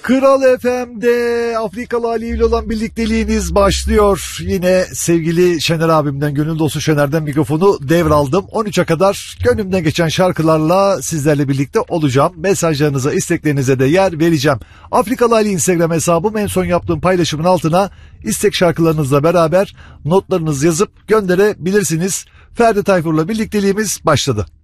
Kral FM'de Afrikalı Ali ile olan birlikteliğiniz başlıyor. Yine sevgili Şener abimden, gönül dostu Şener'den mikrofonu devraldım. 13'e kadar gönlümden geçen şarkılarla sizlerle birlikte olacağım. Mesajlarınıza, isteklerinize de yer vereceğim. Afrikalı Ali Instagram hesabım, en son yaptığım paylaşımın altına istek şarkılarınızla beraber notlarınızı yazıp gönderebilirsiniz. Ferdi Tayfur'la birlikteliğimiz başladı.